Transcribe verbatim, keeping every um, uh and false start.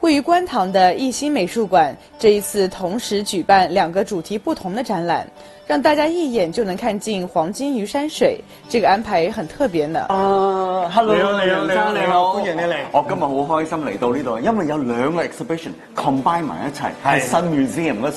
位于观塘的艺兴美术馆这一次同时举办两个主题不同的展览，让大家一眼就能看尽黃金與山水。這個安排也很特別呢。 啊 ，hello， 你好，你好，你好，你好， 歡迎你嚟。 我今日好開心嚟到呢度，因為有兩個 exhibition combine 埋一齊，係新 museum 嗰